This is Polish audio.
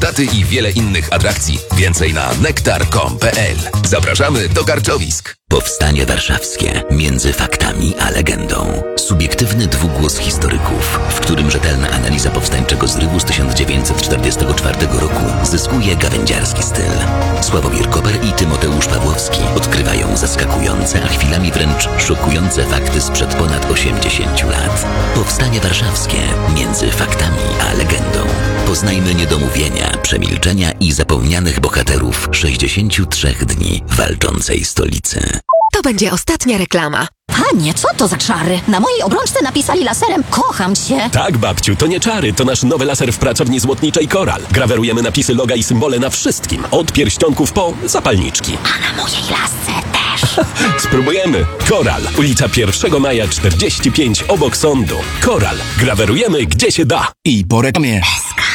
warsztaty i wiele innych atrakcji. Więcej na nektar.com.pl. Zapraszamy do Karczowisk. Powstanie Warszawskie. Między faktami a legendą. Subiektywny dwugłos historyków, w którym rzetelna analiza powstańczego zrywu z 1944 roku zyskuje gawędziarski styl. Sławomir Koper i Tymoteusz Pawłowski odkrywają zaskakujące, a chwilami wręcz szokujące fakty sprzed ponad 80 lat. Powstanie Warszawskie. Między faktami a legendą. Poznajmy niedomówienia, przemilczenia i zapomnianych bohaterów 63 dni walczącej stolicy. To będzie ostatnia reklama. Panie, co to za czary? Na mojej obrączce napisali laserem „Kocham cię”. Tak, babciu, to nie czary, to nasz nowy laser w pracowni złotniczej Koral. Grawerujemy napisy, loga i symbole na wszystkim. Od pierścionków po zapalniczki. A na mojej lasce też. Spróbujemy. Koral, ulica 1 Maja 45 obok sądu. Koral, grawerujemy gdzie się da. I po reklamie. SK.